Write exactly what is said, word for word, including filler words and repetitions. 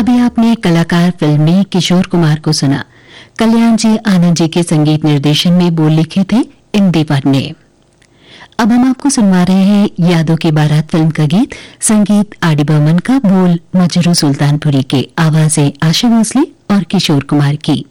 अभी आपने कलाकार फिल्म में किशोर कुमार को सुना। कल्याण जी आनंद जी के संगीत निर्देशन में बोल लिखे थे इंदिवर ने। अब हम आपको सुनवा रहे हैं यादों की बारात फिल्म का गीत, संगीत आर डी बर्मन का, बोल मजरू सुल्तानपुरी के, आवाजें आशा भोसले और किशोर कुमार की।